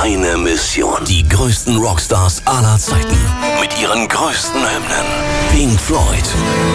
Eine Mission. Die größten Rockstars aller Zeiten. Mit ihren größten Hymnen. Pink Floyd.